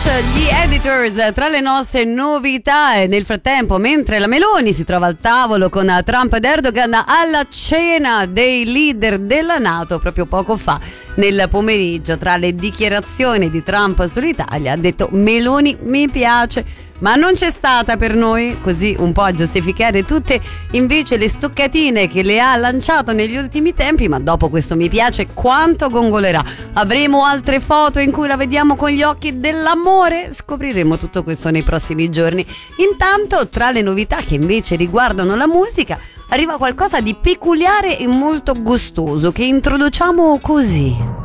gli Editors tra le nostre novità. E nel frattempo, mentre la Meloni si trova al tavolo con Trump ed Erdogan alla cena dei leader della NATO proprio poco fa, nel pomeriggio, tra le dichiarazioni di Trump sull'Italia, ha detto: Meloni mi piace, ma non c'è stata per noi, così un po' a giustificare tutte invece le stoccatine che le ha lanciato negli ultimi tempi. Ma dopo questo mi piace, quanto gongolerà? Avremo altre foto in cui la vediamo con gli occhi dell'amore? Scopriremo tutto questo nei prossimi giorni. Intanto, tra le novità che invece riguardano la musica, arriva qualcosa di peculiare e molto gustoso che introduciamo così.